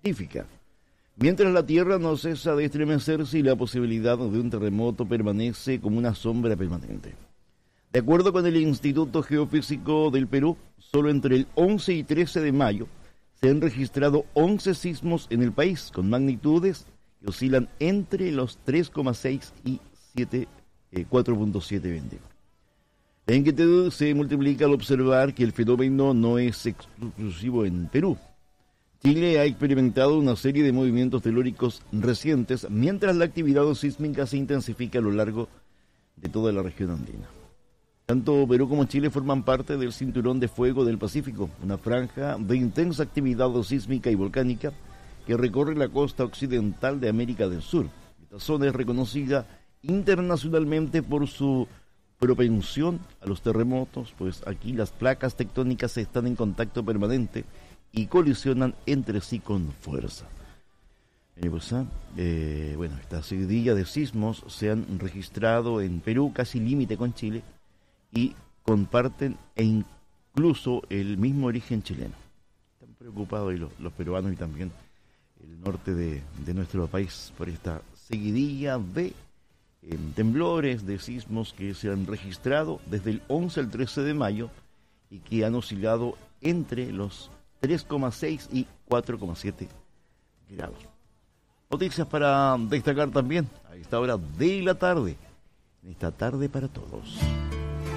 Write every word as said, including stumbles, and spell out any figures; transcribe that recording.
científica. Mientras la Tierra no cesa de estremecerse y la posibilidad de un terremoto permanece como una sombra permanente. De acuerdo con el Instituto Geofísico del Perú, solo entre el once y trece de mayo se han registrado once sismos en el país, con magnitudes que oscilan entre los tres coma seis y cuatro punto siete veinte. La inquietud se multiplica al observar que el fenómeno no es exclusivo en Perú. Chile ha experimentado una serie de movimientos telúricos recientes, mientras la actividad sísmica se intensifica a lo largo de toda la región andina. Tanto Perú como Chile forman parte del Cinturón de Fuego del Pacífico, una franja de intensa actividad sísmica y volcánica que recorre la costa occidental de América del Sur. Esta zona es reconocida internacionalmente por su propensión a los terremotos, pues aquí las placas tectónicas están en contacto permanente y colisionan entre sí con fuerza. Eh, pues, eh, bueno, esta seguidilla de sismos se han registrado en Perú, casi límite con Chile, y comparten e incluso el mismo origen chileno. Están preocupados hoy los, los peruanos y también el norte de, de nuestro país por esta seguidilla de eh, temblores, de sismos que se han registrado desde el once al trece de mayo y que han oscilado entre los tres coma seis y cuatro coma siete grados. Noticias para destacar también a esta hora de la tarde, en esta tarde para todos.